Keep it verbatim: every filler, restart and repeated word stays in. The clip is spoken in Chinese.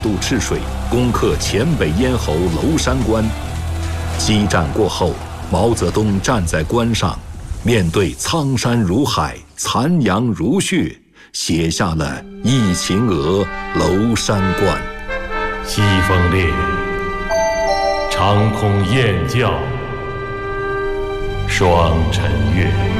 渡赤水，攻克黔北咽喉娄山关。激战过后，毛泽东站在关上，面对苍山如海，残阳如血，写下了《忆秦娥·娄山关》。 西风烈，长空雁叫，霜晨月。